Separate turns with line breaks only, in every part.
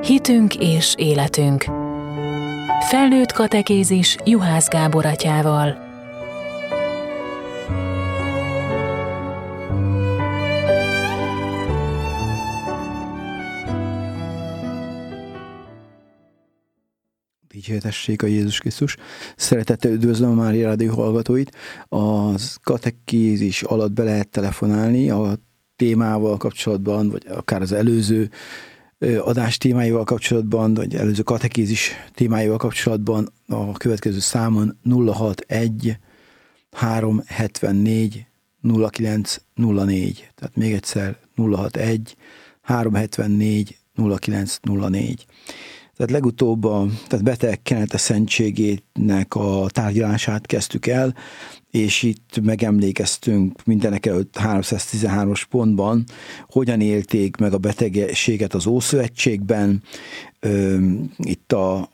Hitünk és életünk. Felnőtt katekézis Juhász Gábor atyával.
Dicsértessék a Jézus Krisztus. Szeretettel üdvözlöm a Mária Rádió hallgatóit. A katekézis alatt be lehet telefonálni a témával kapcsolatban, vagy akár az előző adás témáival kapcsolatban, vagy előző katekézis témáival kapcsolatban a következő számon 061 374 0904. Tehát még egyszer 061 374 0904. Tehát legutóbb tehát beteg kenete szentségének a tárgyalását kezdtük el, és itt megemlékeztünk mindenek előtt 313-as pontban, hogyan élték meg a betegséget az Ószövetségben. Itt a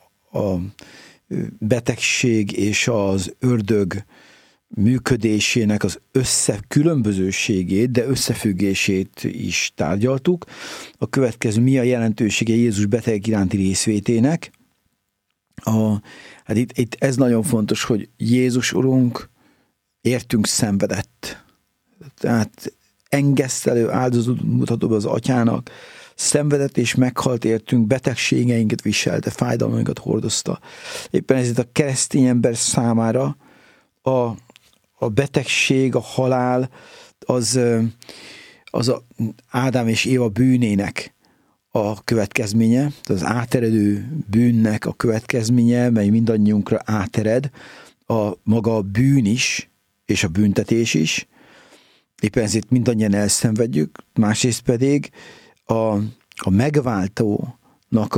betegség és az ördög működésének az különbözőségét, de összefüggését is tárgyaltuk. A következő, mi a jelentősége Jézus beteg iránti részvétének? Hát itt ez nagyon fontos, hogy Jézus Urunk értünk szenvedett. Tehát engesztelő áldozatot mutató be az Atyának, szenvedett és meghalt értünk, betegségeinket viselte, fájdalmainkat hordozta. Éppen ezért a keresztény ember számára a betegség, a halál, az a Ádám és Éva bűnének a következménye, az áteredő bűnnek a következménye, mely mindannyiunkra átered, a maga a bűn is, és a büntetés is. Éppen ezért mindannyian elszenvedjük, másrészt pedig a megváltónak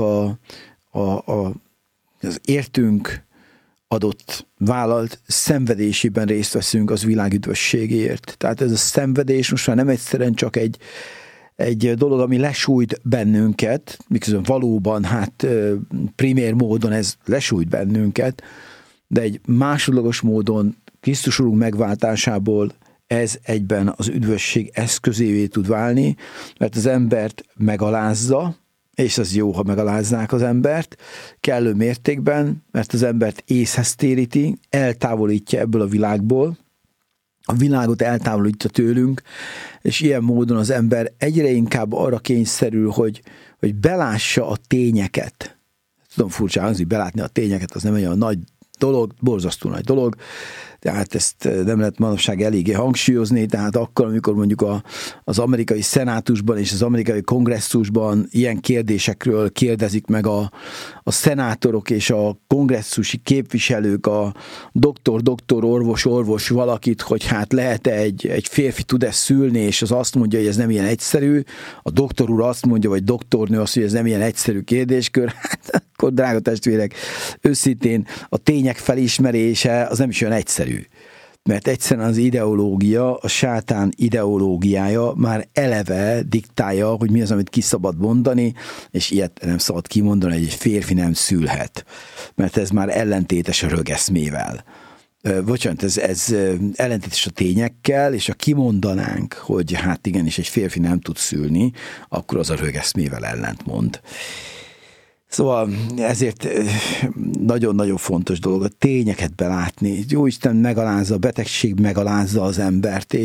az értünk adott, vállalt szenvedésében részt veszünk az világ üdvösségéért. Tehát ez a szenvedés most már nem egyszerűen csak egy dolog, ami lesújt bennünket, miközben valóban primér módon ez lesújt bennünket, de egy másodlagos módon Krisztus Urunk megváltásából ez egyben az üdvösség eszközévé tud válni, mert az embert megalázza, és az jó, ha megalázzák az embert kellő mértékben, mert az embert észhez téríti, eltávolítja ebből a világból, a világot eltávolítja tőlünk, és ilyen módon az ember egyre inkább arra kényszerül, hogy belássa a tényeket. Tudom, furcsa hangzik, belátni a tényeket, az nem egy olyan nagy dolog, borzasztó nagy dolog, tehát ezt nem lehet manapság eléggé hangsúlyozni, tehát akkor, amikor mondjuk az amerikai szenátusban és az amerikai kongresszusban ilyen kérdésekről kérdezik meg a szenátorok és a kongresszusi képviselők a doktor, orvos valakit, hogy lehet-e egy férfi tud-e szülni, és az azt mondja, hogy ez nem ilyen egyszerű, a doktor úr azt mondja, vagy doktornő azt, hogy ez nem ilyen egyszerű kérdéskör, akkor drága testvérek, őszintén a tények felismerése az nem is olyan egyszerű. Mert egyszerűen az ideológia, a sátán ideológiája már eleve diktálja, hogy mi az, amit ki szabad mondani, és ilyet nem szabad kimondani, hogy egy férfi nem szülhet. Mert ez már ellentétes a rögeszmével. Bocsánat, ez ellentétes a tényekkel, és ha kimondanánk, hogy igenis egy férfi nem tud szülni, akkor az a rögeszmével ellentmond. Szóval ezért nagyon-nagyon fontos dolog a tényeket belátni. Jóisten megalázza, a betegség megalázza az embert,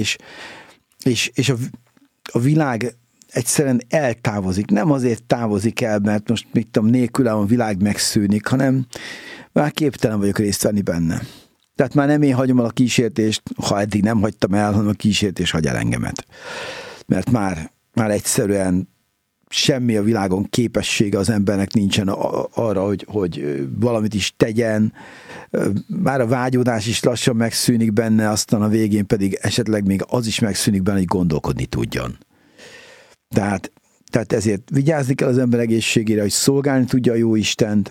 és a világ egyszerűen eltávozik. Nem azért távozik el, mert most nélkülem a világ megszűnik, hanem már képtelen vagyok részt venni benne. Tehát már nem én hagyom el a kísértést, ha eddig nem hagytam el, hanem a kísértés hagy el engemet. Mert már egyszerűen semmi a világon képessége az embernek nincsen arra, hogy valamit is tegyen. Már a vágyódás is lassan megszűnik benne, aztán a végén pedig esetleg még az is megszűnik benne, hogy gondolkodni tudjon. Tehát ezért vigyázni kell az ember egészségére, hogy szolgálni tudja a jó Istent,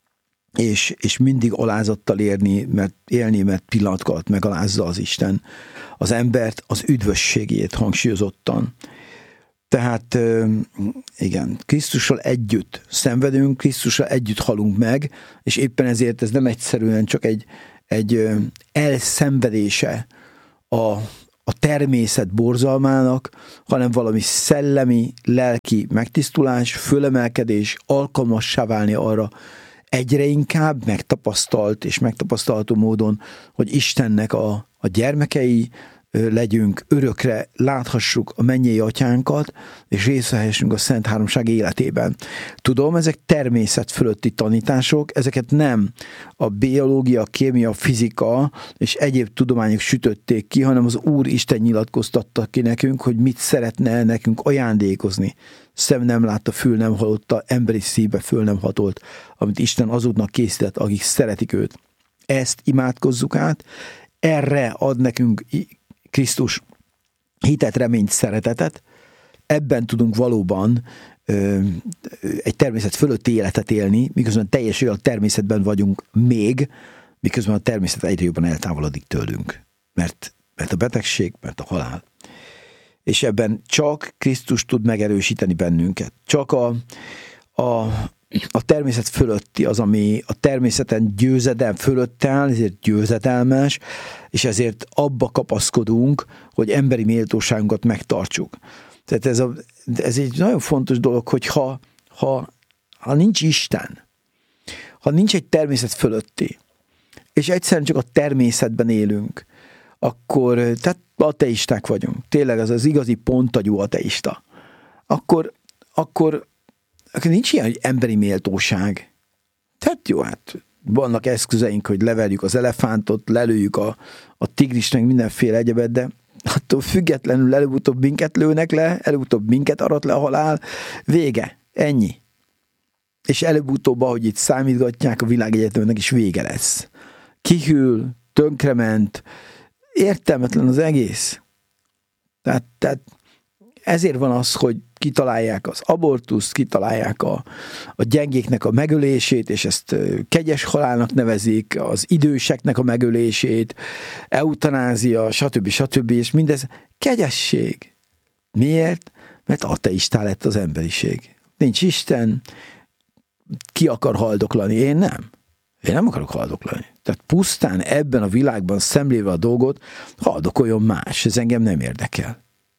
és mindig alázattal élni, mert pillanatok alatt megalázza az Isten az embert, az üdvösségét hangsúlyozottan. Tehát igen, Krisztussal együtt szenvedünk, Krisztussal együtt halunk meg, és éppen ezért ez nem egyszerűen csak egy elszenvedése a természet borzalmának, hanem valami szellemi, lelki megtisztulás, fölemelkedés, alkalmassá válni arra egyre inkább megtapasztalt és megtapasztalható módon, hogy Istennek a gyermekei legyünk, örökre láthassuk a mennyei atyánkat, és részt vehessünk a Szent Háromság életében. Tudom, ezek természet fölötti tanítások, ezeket nem a biológia, kémia, fizika és egyéb tudományok sütötték ki, hanem az Úr Isten nyilatkoztatta ki nekünk, hogy mit szeretne nekünk ajándékozni. Szem nem látta, fül nem hallotta, emberi szívbe föl nem hatolt, amit Isten azoknak készített, akik szeretik őt. Ezt imádkozzuk át, erre ad nekünk Krisztus hitet, reményt, szeretetet, ebben tudunk valóban egy természet fölötti életet élni, miközben teljesen a természetben vagyunk még, miközben a természet egyre jobban eltávolodik tőlünk. Mert a betegség, mert a halál. És ebben csak Krisztus tud megerősíteni bennünket. Csak a természet fölötti az, ami a természeten győzedelm fölött áll, ezért győzedelmes, és ezért abba kapaszkodunk, hogy emberi méltóságunkat megtartsuk. Tehát ez egy nagyon fontos dolog, hogy ha nincs Isten, ha nincs egy természet fölötti, és egyszerűen csak a természetben élünk, akkor tehát ateisták vagyunk. Tényleg az igazi pontagyú ateista. Akkor nincs ilyen, hogy emberi méltóság. Tehát jó, hát vannak eszközeink, hogy leverjük az elefántot, lelőjük a tigrist, meg mindenféle egyebet, de attól függetlenül előbb-utóbb minket lőnek le, előbb-utóbb minket arat le a halál, vége, ennyi. És előbb-utóbb, ahogy itt számítgatják, a világegyetemnek is vége lesz. Kihűl, tönkrement, értelmetlen az egész. Tehát ezért van az, hogy kitalálják az abortuszt, kitalálják a gyengéknek a megölését, és ezt kegyes halálnak nevezik, az időseknek a megölését, eutanázia, stb. És mindez kegyesség. Miért? Mert ateistá lett az emberiség. Nincs Isten, ki akar haldoklani? Én nem. Én nem akarok haldoklani. Tehát pusztán ebben a világban szemléve a dolgot, haldokoljon más. Ez engem nem érdekel.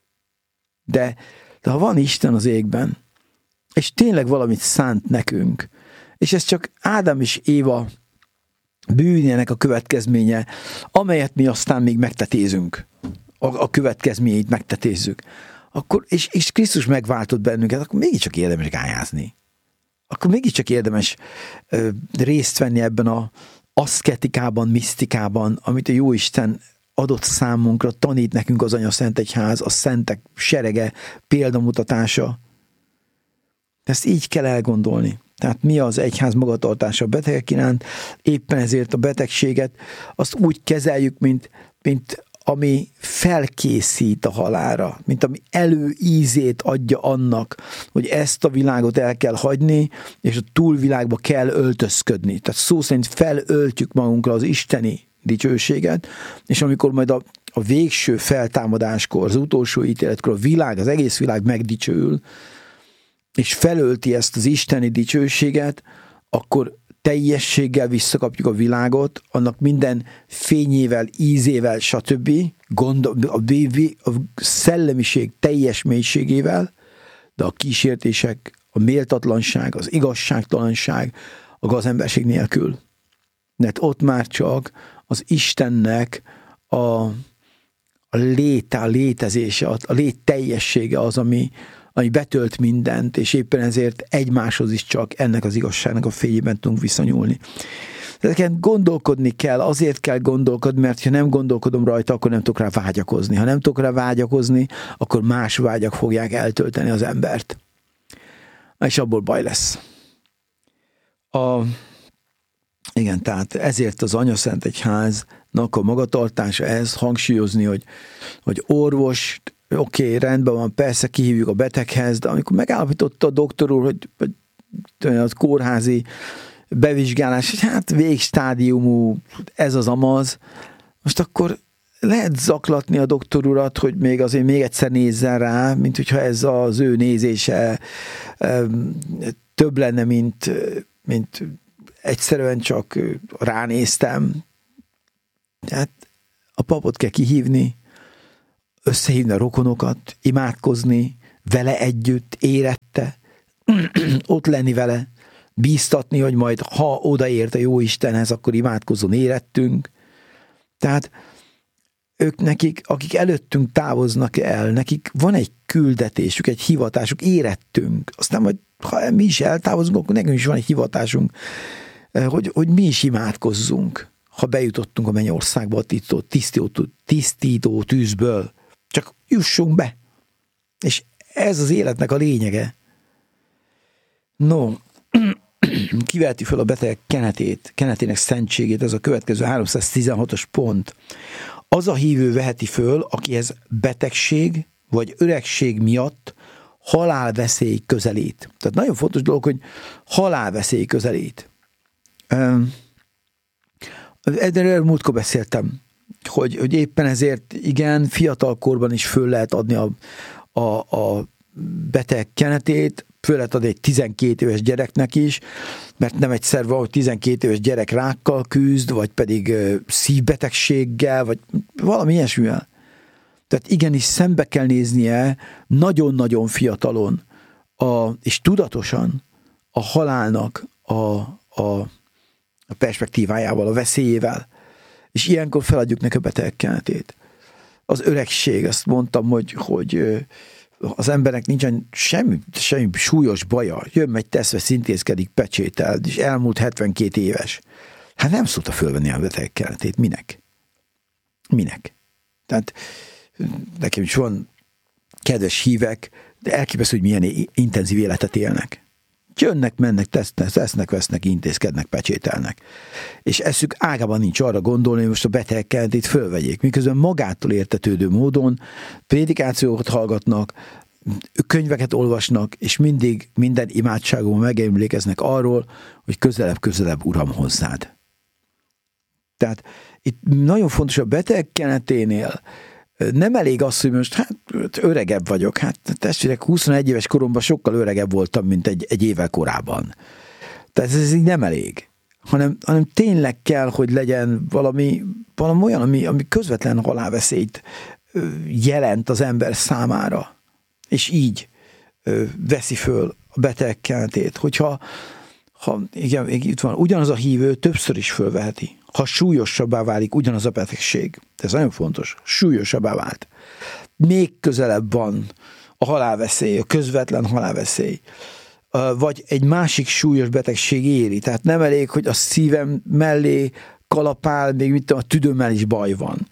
De ha van Isten az égben, és tényleg valamit szánt nekünk, és ez csak Ádám és Éva bűnének a következménye, amelyet mi aztán még megtetézünk, a következményeit megtetézzük, akkor, és Krisztus megváltott bennünket, akkor mégiscsak érdemes gályázni. Akkor mégiscsak érdemes részt venni ebben az aszketikában, misztikában, amit a Jóisten adott számunkra, tanít nekünk az Anya Szent Egyház, a szentek serege, példamutatása. Ezt így kell elgondolni. Tehát mi az egyház magatartása a betegek iránt, éppen ezért a betegséget azt úgy kezeljük, mint ami felkészít a halálra, mint ami előízét adja annak, hogy ezt a világot el kell hagyni, és a túlvilágba kell öltözködni. Tehát szó szerint felöltjük magunkra az isteni dicsőséget, és amikor majd a végső feltámadáskor, az utolsó ítéletkor az egész világ megdicsőül, és felölti ezt az isteni dicsőséget, akkor teljességgel visszakapjuk a világot, annak minden fényével, ízével, stb. A szellemiség teljes mélységével, de a kísértések, a méltatlanság, az igazságtalanság, a gazemberség nélkül. Mert ott már csak az Istennek a léte, a létezése, a lét teljessége az, ami betölt mindent, és éppen ezért egymáshoz is csak ennek az igazságnak a fényében tudunk viszonyulni. Ezeken gondolkodni kell, azért kell gondolkodni, mert ha nem gondolkodom rajta, akkor nem tudok rá vágyakozni. Ha nem tudok rá vágyakozni, akkor más vágyak fogják eltölteni az embert. És abból baj lesz. Igen, tehát ezért az Anya Szent Egyháznak a magatartása ez, hangsúlyozni, hogy orvos, oké, rendben van, persze kihívjuk a beteghez, de amikor megállapította a doktor úr, hogy az kórházi bevizsgálás, hogy hát végstádiumú, ez az amaz, most akkor lehet zaklatni a doktor urat, hogy még egyszer nézzen rá, mint hogyha ez az ő nézése több lenne, mint egyszerűen csak ránéztem. Tehát a papot kell kihívni, összehívni a rokonokat, imádkozni, vele együtt, érette, ott lenni vele, bíztatni, hogy majd ha odaért a jó Istenhez, akkor imádkozzon érettünk. Tehát ők nekik, akik előttünk távoznak el, nekik van egy küldetésük, egy hivatásuk, érettünk. Aztán majd, ha mi is eltávozunk, akkor nekünk is van egy hivatásunk, hogy mi is imádkozzunk, ha bejutottunk a mennyországba a tisztító tűzből. Csak jussunk be. És ez az életnek a lényege. No, kiveheti fel a beteg kenetének szentségét, ez a következő 316-os pont. Az a hívő veheti föl, akihez betegség vagy öregség miatt halálveszély közelít. Tehát nagyon fontos dolog, hogy halálveszély közelít. Erről múltkor beszéltem, hogy éppen ezért igen, fiatalkorban is föl lehet adni a beteg kenetét, föl lehet adni egy 12 éves gyereknek is, mert nem egyszer van, hogy 12 éves gyerek rákkal küzd, vagy pedig szívbetegséggel, vagy valami ilyesmivel. Tehát igenis szembe kell néznie nagyon-nagyon fiatalon, és tudatosan a halálnak a perspektívájával, a veszélyével. És ilyenkor feladjuk neki a beteg kenetét. Az öregség, azt mondtam, hogy az embernek nincsen semmi súlyos baja. Jön, megy, tesz, intézkedik, pecsétel, és elmúlt 72 éves. Hát nem szokta fölvenni a beteg kenetét. Minek? Tehát nekem is van kedves hívek, de elképesztő, hogy milyen intenzív életet élnek. Jönnek, mennek, tesznek, vesznek, intézkednek, pecsételnek. És eszük ágában nincs arra gondolni, hogy most a beteg kenetét fölvegyék. Miközben magától értetődő módon prédikációkat hallgatnak, könyveket olvasnak, és mindig minden imádságon megemlékeznek arról, hogy közelebb, Uram, hozzád. Tehát itt nagyon fontos a beteg keneténél, nem elég az, hogy most öregebb vagyok. Hát testvérek, 21 éves koromban sokkal öregebb voltam, mint egy évvel korábban. Tehát ez így nem elég. Hanem tényleg kell, hogy legyen valami olyan, ami közvetlen halálveszélyt jelent az ember számára. És így veszi föl a beteg kenetét. Hogyha igen, itt van, ugyanaz a hívő többször is fölveheti. Ha súlyosabbá válik ugyanaz a betegség. Ez nagyon fontos. Súlyosabbá vált. Még közelebb van a halálveszély, a közvetlen halálveszély. Vagy egy másik súlyos betegség éri. Tehát nem elég, hogy a szívem mellé kalapál, még mit tudom, a tüdőmmel is baj van.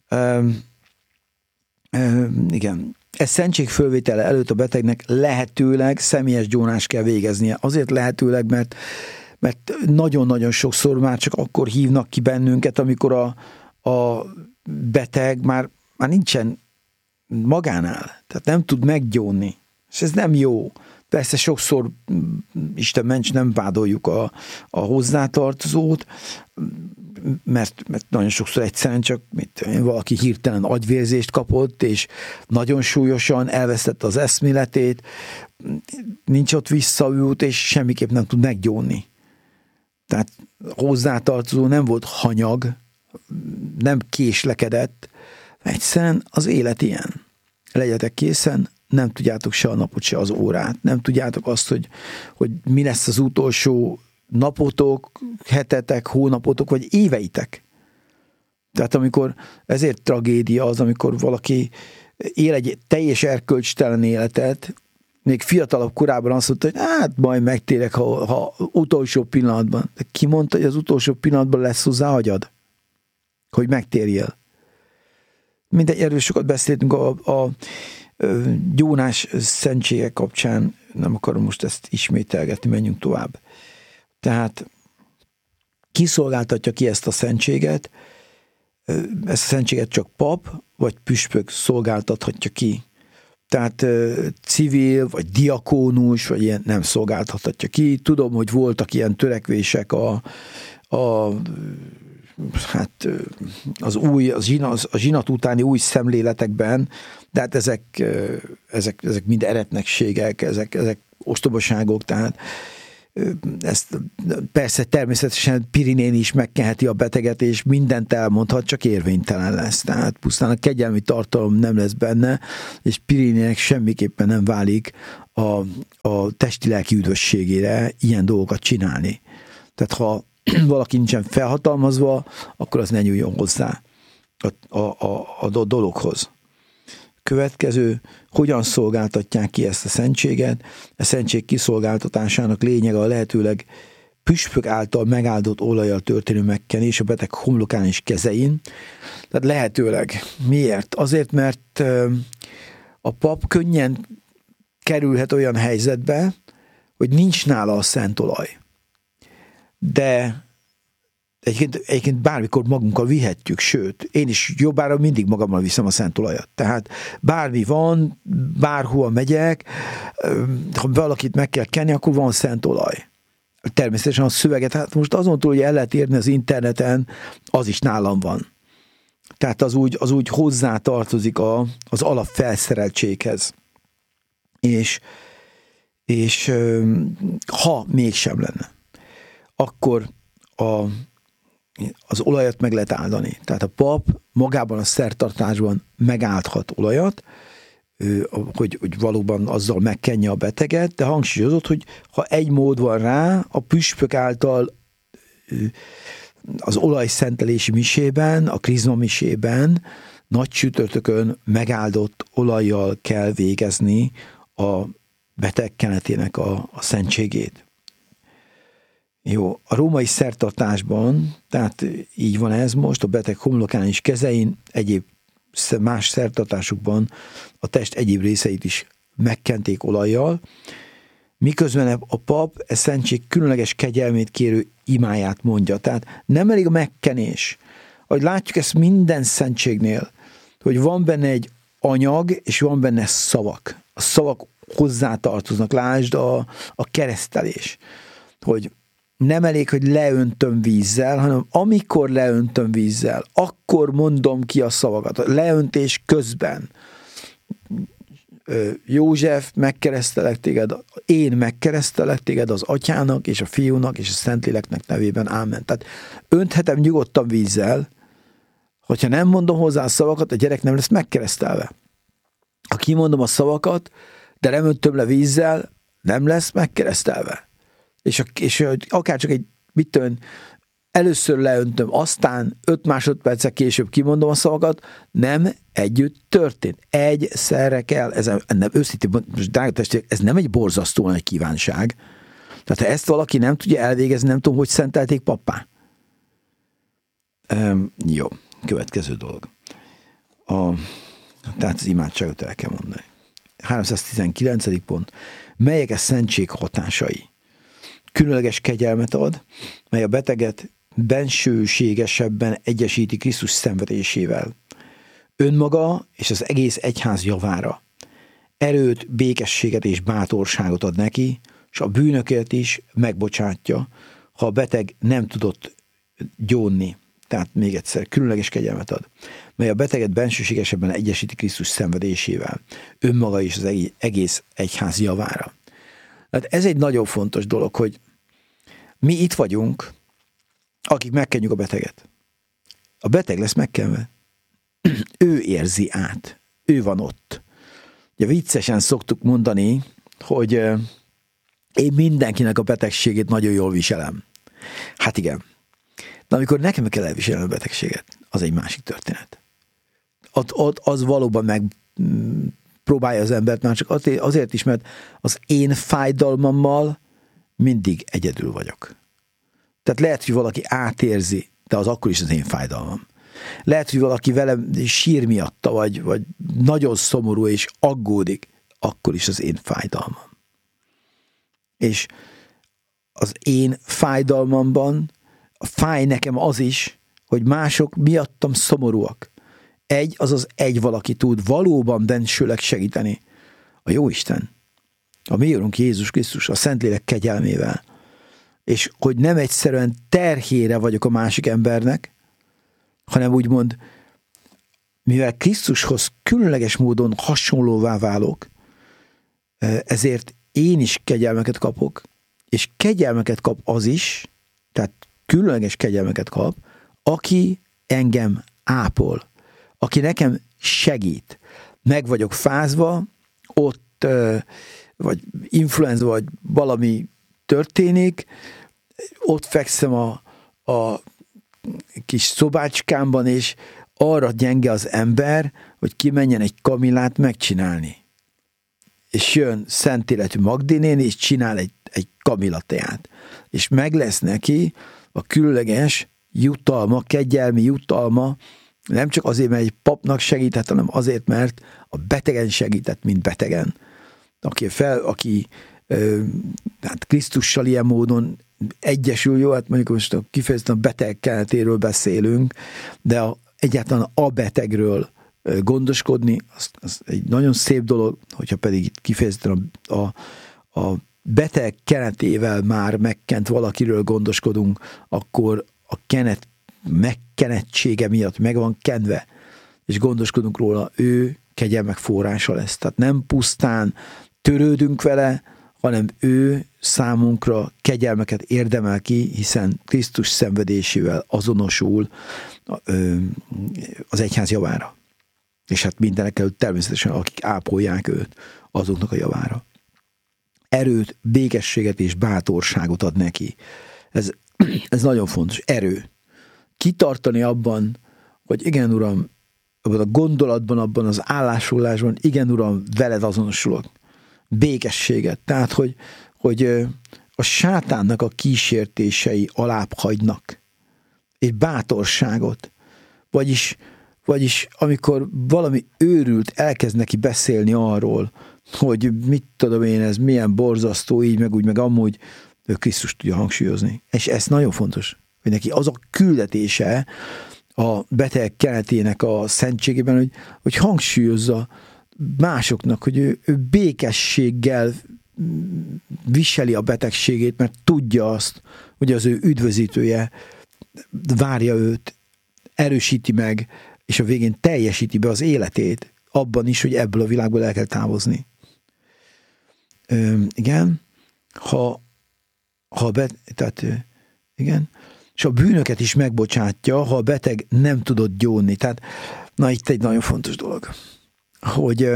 Igen. Ez szentség fölvétele előtt a betegnek lehetőleg személyes gyónást kell végeznie. Azért lehetőleg, mert nagyon-nagyon sokszor már csak akkor hívnak ki bennünket, amikor a beteg már nincsen magánál. Tehát nem tud meggyónni. És ez nem jó. Persze sokszor, Isten ments, nem vádoljuk a hozzátartozót, mert nagyon sokszor egyszerűen csak valaki hirtelen agyvérzést kapott, és nagyon súlyosan elvesztette az eszméletét, nincs ott visszaút, és semmiképp nem tud meggyónni. Tehát hozzátartozó nem volt hanyag, nem késlekedett, egyszerűen az élet ilyen. Legyetek készen, nem tudjátok se a napot, se az órát. Nem tudjátok azt, hogy mi lesz az utolsó napotok, hetetek, hónapotok, vagy éveitek. Tehát amikor, ezért tragédia az, amikor valaki él egy teljes erkölcstelen életet, még fiatalabb korában azt mondta, hogy hát majd megtérek, ha utolsó pillanatban. De ki mondta, hogy az utolsó pillanatban lesz hozzá agyad? Hogy megtérjél. Mindegy, erről sokat beszéltünk a gyónás szentségek kapcsán, nem akarom most ezt ismételgetni, menjünk tovább. Tehát ki szolgáltatja ki ezt a szentséget? Ezt a szentséget csak pap, vagy püspök szolgáltathatja ki. Tehát civil, vagy diakónus, vagy ilyen nem szolgáltathatja ki. Tudom, hogy voltak ilyen törekvések a zsinat utáni új szemléletekben, de hát ezek mind eretnekségek, ezek ostobaságok, tehát ezt persze természetesen pirinén is megkenheti a beteget, és mindent elmondhat, csak érvénytelen lesz. Tehát pusztán a kegyelmi tartalom nem lesz benne, és pirinének semmiképpen nem válik a testi-lelki üdvösségére ilyen dolgokat csinálni. Tehát ha valaki nincsen felhatalmazva, akkor az ne nyúljon hozzá a dologhoz. Következő, hogyan szolgáltatják ki ezt a szentséget? A szentség kiszolgáltatásának lényege a lehetőleg püspök által megáldott olajjal történő megkenés a beteg homlokán és kezein. Tehát lehetőleg. Miért? Azért, mert a pap könnyen kerülhet olyan helyzetbe, hogy nincs nála a szent olaj. De egyébként bármikor magunkkal vihetjük, sőt, én is jobbára mindig magammal viszem a szent olajat. Tehát bármi van, bárhova megyek, ha valakit meg kell kenni, akkor van szent olaj. Természetesen a szöveget, hát most azon túl, hogy el lehet érni az interneten, az is nálam van. Tehát az úgy hozzá tartozik az alapfelszereltséghez. És ha mégsem lenne, akkor az olajat meg lehet áldani. Tehát a pap magában a szertartásban megáldhat olajat, hogy valóban azzal megkenje a beteget, de hangsúlyozott, hogy ha egy mód van rá, a püspök által az olajszentelési misében, a krizma misében nagy csütörtökön megáldott olajjal kell végezni a beteg kenetének a szentségét. Jó, a római szertartásban, tehát így van ez most, a beteg homlokán és kezein, egyéb más szertartásokban a test egyéb részeit is megkenték olajjal, miközben a pap a szentség különleges kegyelmét kérő imáját mondja. Tehát nem elég a megkenés. Ahogy látjuk ezt minden szentségnél, hogy van benne egy anyag, és van benne szavak. A szavak hozzátartoznak, lásd a keresztelés, hogy nem elég, hogy leöntöm vízzel, hanem amikor leöntöm vízzel, akkor mondom ki a szavakat. A leöntés közben. József, megkeresztelek téged, én megkeresztelek téged az Atyának, és a Fiúnak, és a Szentléleknek nevében. Ámen. Tehát önthetem nyugodtan vízzel, hogyha nem mondom hozzá a szavakat, a gyerek nem lesz megkeresztelve. Ha kimondom a szavakat, de nem öntöm le vízzel, nem lesz megkeresztelve. És akár csak először leöntöm, aztán 5 másodperccel később kimondom a szavakat, nem együtt történt. Egyszerre kell, őszintén, drága testvérek, ez nem egy borzasztó nagy kívánság. Tehát ha ezt valaki nem tudja elvégezni, nem tudom, hogy szentelték pappá. Jó, következő dolog. Tehát az imádságot el kell mondani. 319. pont. Melyek a szentség hatásai? Különleges kegyelmet ad, mely a beteget bensőségesebben egyesíti Krisztus szenvedésével. Önmaga és az egész egyház javára. Erőt, békességet és bátorságot ad neki, és a bűnöket is megbocsátja, ha a beteg nem tudott gyónni. Tehát még egyszer, különleges kegyelmet ad, mely a beteget bensőségesebben egyesíti Krisztus szenvedésével. Önmaga és az egész egyház javára. Hát ez egy nagyon fontos dolog, hogy mi itt vagyunk, akik megkenjük a beteget. A beteg lesz megkenve. Ő érzi át. Ő van ott. Ugye viccesen szoktuk mondani, hogy én mindenkinek a betegségét nagyon jól viselem. Hát igen. De amikor nekem kell elviselni a betegséget, az egy másik történet. Ott az valóban próbálja az embert, már csak azért is, mert az én fájdalmammal mindig egyedül vagyok. Tehát lehet, hogy valaki átérzi, de az akkor is az én fájdalmam. Lehet, hogy valaki velem sír miatta, vagy nagyon szomorú és aggódik, akkor is az én fájdalmam. És az én fájdalmamban fáj nekem az is, hogy mások miattam szomorúak. Azaz egy valaki tud valóban bensőleg segíteni. A Jóisten, a mi Urunk Jézus Krisztus, a Szentlélek kegyelmével. És hogy nem egyszerűen terhére vagyok a másik embernek, hanem úgymond, mivel Krisztushoz különleges módon hasonlóvá válok, ezért én is kegyelmeket kapok, és kegyelmeket kap az is, tehát különleges kegyelmeket kap, aki engem ápol, aki nekem segít. Meg vagyok fázva, ott vagy influenza, vagy valami történik, ott fekszem a kis szobácskámban, és arra gyenge az ember, hogy kimenjen egy kamillát megcsinálni. És jön szent életű Magdi néni, és csinál egy kamillateát. És meg lesz neki a különleges jutalma, kegyelmi jutalma, nem csak azért, mert egy papnak segített, hanem azért, mert a betegen segített, mint betegen. Aki hát Krisztussal ilyen módon egyesül, jó, hát mondjuk most kifejezetten a beteg kenetéről beszélünk, de egyáltalán a betegről gondoskodni, az egy nagyon szép dolog, hogyha pedig kifejezetten a beteg kenetével már megkent valakiről gondoskodunk, akkor a kenet megkenettsége miatt meg van kenve, és gondoskodunk róla, ő kegyelmek forrása lesz. Tehát nem pusztán törődünk vele, hanem ő számunkra kegyelmeket érdemel ki, hiszen Krisztus szenvedésével azonosul az egyház javára. És hát mindenek előtt természetesen, akik ápolják őt, azoknak a javára. Erőt, békességet és bátorságot ad neki. Ez nagyon fontos. Erő. Kitartani abban, hogy igen, Uram, abban a gondolatban, abban az állásolásban, igen, Uram, veled azonosulok. Békességet. Tehát, hogy a sátánnak a kísértései alább hagynak. És bátorságot. Vagyis amikor valami őrült elkezd neki beszélni arról, hogy mit tudom én, ez milyen borzasztó, így meg úgy, meg amúgy, ő Krisztus tudja hangsúlyozni. És ez nagyon fontos, hogy neki az a küldetése a beteg kenetének a szentségében, hogy hangsúlyozza másoknak, hogy ő békességgel viseli a betegségét, mert tudja azt, hogy az ő üdvözítője várja őt, erősíti meg, és a végén teljesíti be az életét, abban is, hogy ebből a világból el kell távozni. Igen, igen, és a bűnöket is megbocsátja, ha a beteg nem tudott gyónni. Tehát, na itt egy nagyon fontos dolog, hogy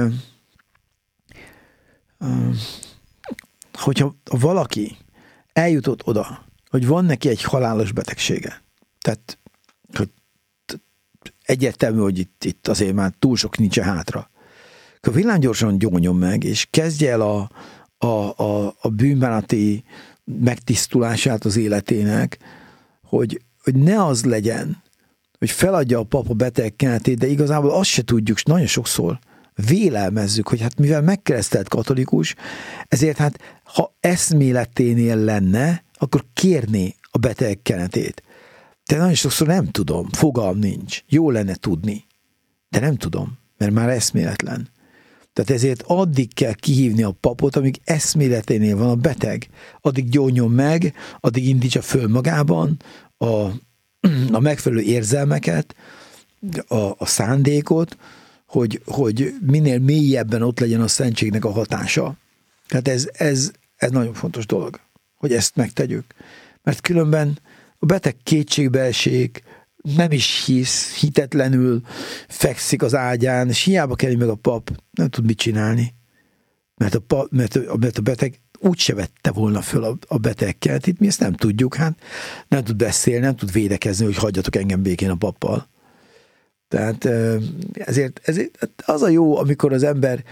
hogyha valaki eljutott oda, hogy van neki egy halálos betegsége, tehát hogy egyértelmű, hogy itt azért már túl sok nincsen hátra, akkor villámgyorsan gyónjon meg, és kezdje el a bűnbánati megtisztulását az életének, hogy ne az legyen, hogy feladja a pap a beteg kenetét, de igazából azt se tudjuk, és nagyon sokszor vélelmezzük, hogy hát mivel megkeresztelt katolikus, ezért hát ha eszméleténél lenne, akkor kérné a beteg kenetét. De nagyon sokszor nem tudom, fogalm nincs. Jó lenne tudni, de nem tudom, mert már eszméletlen. Tehát ezért addig kell kihívni a papot, amíg eszméleténél van a beteg. Addig gyónjon meg, addig indítsa föl magában a megfelelő érzelmeket, a szándékot, hogy minél mélyebben ott legyen a szentségnek a hatása. Tehát ez nagyon fontos dolog, hogy ezt megtegyük. Mert különben a beteg kétségbe esik, nem is hisz, hitetlenül fekszik az ágyán, és hiába kelli meg a pap, nem tud mit csinálni. Mert a beteg úgyse vette volna föl a betegket, itt mi ezt nem tudjuk, hát nem tud beszélni, nem tud védekezni, hogy hagyjatok engem békén a pappal. Tehát ezért az a jó, amikor az ember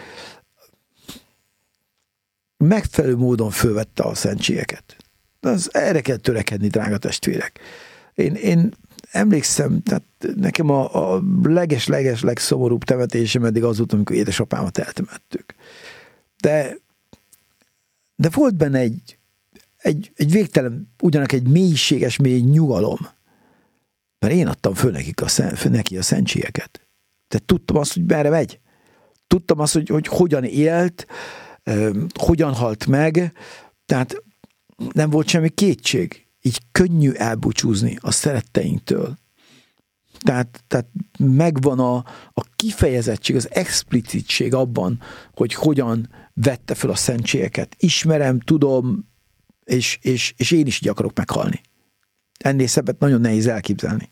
megfelelő módon fölvette a szentségeket. Erre kell törekedni, drága testvérek. Én emlékszem, tehát nekem a leges legszomorúbb temetésem eddig az volt, amikor édesapámat eltemettük. De volt benne egy végtelen, ugyanak egy mélységes, mély nyugalom. Mert én adtam föl neki a szentségeket. Tehát tudtam azt, hogy merre megy. Tudtam azt, hogy hogyan élt, hogyan halt meg, tehát nem volt semmi kétség. Így könnyű elbúcsúzni a szeretteinktől. Tehát megvan a kifejezettség, az explicitség abban, hogy hogyan vette fel a szentségeket. Ismerem, tudom, és én is így akarok meghalni. Ennél szebbet nagyon nehéz elképzelni.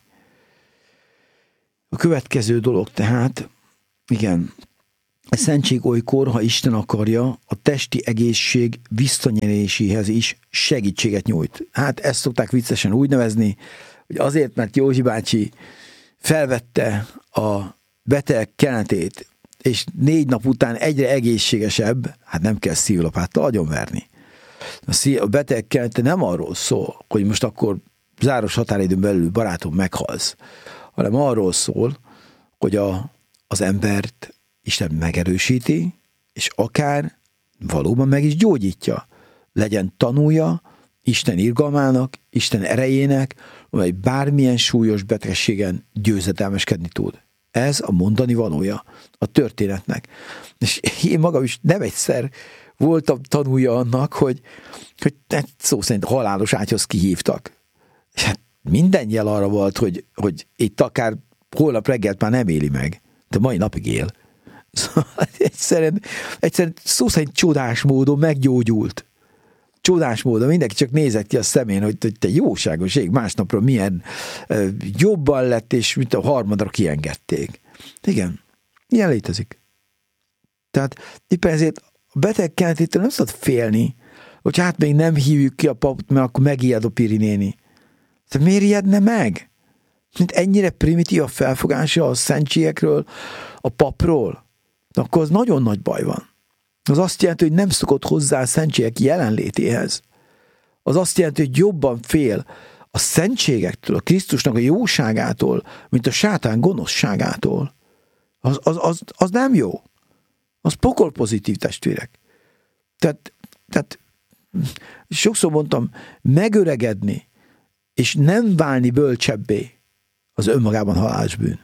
A következő dolog tehát, igen, a szentség olykor, ha Isten akarja, a testi egészség visszanyeréséhez is segítséget nyújt. Hát ezt szokták viccesen úgy nevezni, hogy azért, mert Józsi bácsi felvette a beteg kenetét, és 4 nap után egyre egészségesebb, hát nem kell szívlapáttal agyonverni. A beteg kenete nem arról szól, hogy most akkor záros határidőn belül barátom meghalsz, hanem arról szól, hogy az embert Isten megerősíti, és akár valóban meg is gyógyítja. Legyen tanúja Isten irgalmának, Isten erejének, vagy bármilyen súlyos betegségen győzedelmeskedni tud. Ez a mondani valója a történetnek. És én magam is nem egyszer voltam tanúja annak, hogy szó szerint halálos ágyhoz kihívtak. És hát minden jel arra volt, hogy itt akár holnap reggelt már nem éli meg, de mai napig él. Szóval egyszerűen szó szerint csodás módon meggyógyult. Csodás módon mindenki csak nézett ki a szemén, hogy te jóságos ég, másnapra milyen jobban lett, és mint a harmadra kiengedték. Igen, ilyen létezik. Tehát éppen ezért a beteg kenetétől nem szabad félni, hogy hát még nem hívjuk ki a papot, mert akkor megijed a Piri néni. De miért ijedne meg? Mint ennyire primitív a felfogása a szentségekről, a papról, akkor az nagyon nagy baj van. Az azt jelenti, hogy nem szokott hozzá a szentségek jelenlétéhez. Az azt jelenti, hogy jobban fél a szentségektől, a Krisztusnak a jóságától, mint a sátán gonoszságától. Az nem jó. Az pokol pozitív, testvérek. Tehát sokszor mondtam, megöregedni, és nem válni bölcsebbé, az önmagában halálos bűn.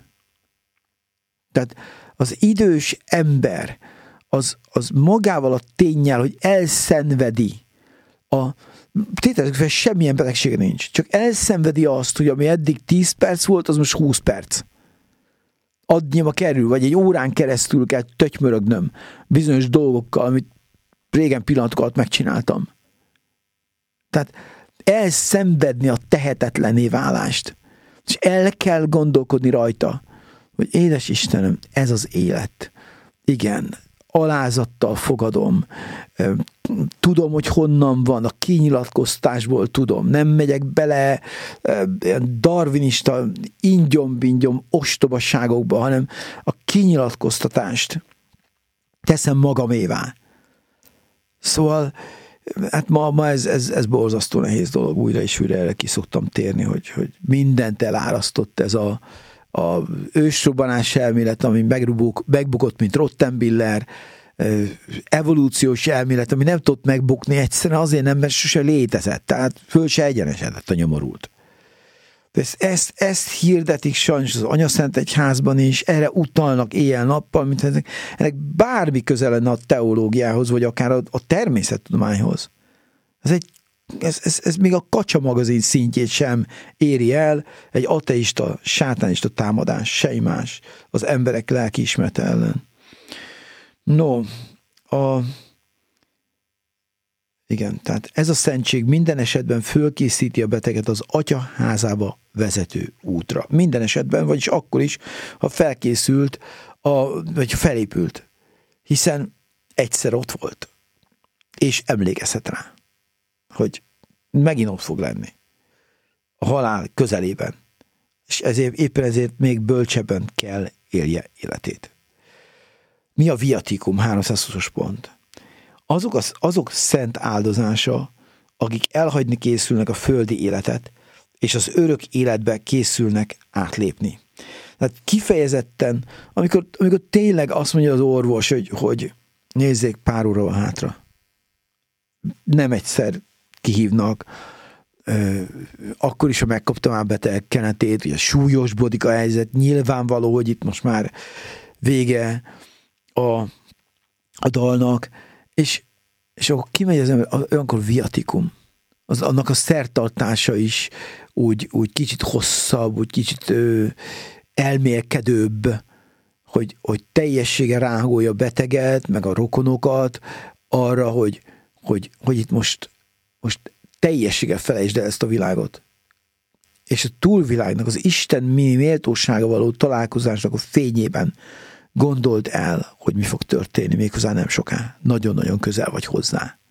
Tehát az idős ember, az magával a ténnyel, hogy elszenvedi tételezzük fel, semmilyen betegsége nincs. Csak elszenvedi azt, hogy ami eddig 10 perc volt, az most 20 perc. Adnyima kerül, vagy egy órán keresztül kell tötymörögnöm bizonyos dolgokkal, amit régen pillanatok alatt megcsináltam. Tehát elszenvedni a tehetetlenné válást. És el kell gondolkodni rajta, hogy édes Istenem, ez az élet. Igen, alázattal fogadom, tudom, hogy honnan van, a kinyilatkoztásból tudom, nem megyek bele darwinista ingyom-bingyom ostobaságokba, hanem a kinyilatkoztatást teszem magamévá. Szóval, hát ma ez borzasztó nehéz dolog, újra és újra erre ki szoktam térni, hogy mindent elárasztott ez a ősrobbanás elmélet, ami megbukott, mint Rottenbiller, evolúciós elmélet, ami nem tudott megbukni egyszerűen azért nem, mert sose létezett, tehát föl se egyenesedett a nyomorult. Ezt hirdetik sajnos az Anyaszent Egyházban is, erre utalnak éjjel-nappal, mint ennek bármi köze lenne a teológiához, vagy akár a természettudományhoz. Ez még a Kacsa magazin szintjét sem éri el, egy ateista, sátánista támadás, semmi más az emberek lelkiismerete ellen. No, igen, tehát ez a szentség minden esetben fölkészíti a beteget az Atya házába vezető útra. Minden esetben, vagyis akkor is, ha felkészült, vagy felépült. Hiszen egyszer ott volt, és emlékezhet rá, hogy megint ott fog lenni. A halál közelében. És éppen ezért még bölcsebben kell élje életét. Mi a viatikum? 320-os pont. Azok szent áldozása, akik elhagyni készülnek a földi életet, és az örök életbe készülnek átlépni. Tehát kifejezetten, amikor tényleg azt mondja az orvos, hogy nézzék, pár óra van hátra. Nem egyszer kihívnak, akkor is, ha megkaptam a beteg kenetét, ugye súlyosbodik a helyzet, nyilvánvaló, hogy itt most már vége a dalnak, és akkor kimegy az ember, olyankor viatikum. Annak a szertartása is úgy kicsit hosszabb, úgy kicsit elmélkedőbb, hogy teljessége ráhangolja a beteget, meg a rokonokat arra, hogy itt most teljességgel felejtsd el ezt a világot. És a túlvilágnak, az Isten méltósága való találkozásnak a fényében gondold el, hogy mi fog történni méghozzá nem soká. Nagyon-nagyon közel vagy hozzá.